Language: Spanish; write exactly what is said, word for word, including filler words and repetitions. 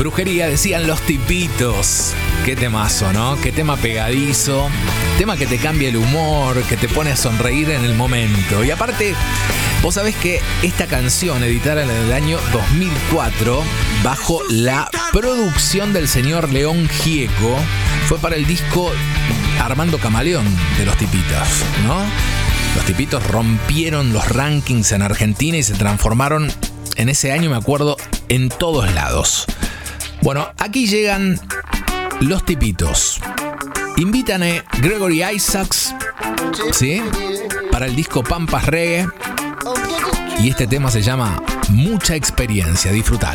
Brujería, decían Los Tipitos. Qué temazo, ¿no? Qué tema pegadizo. Tema que te cambia el humor, que te pone a sonreír en el momento. Y aparte, vos sabés que esta canción, editada en el año dos mil cuatro, bajo la producción del señor León Gieco, fue para el disco Armando Camaleón de Los Tipitos, ¿no? Los Tipitos rompieron los rankings en Argentina y se transformaron en ese año, me acuerdo, en todos lados. Bueno, aquí llegan Los Tipitos. Invitan a Gregory Isaacs, ¿sí?, para el disco Pampas Reggae. Y este tema se llama Mucha Experiencia. Disfrutá.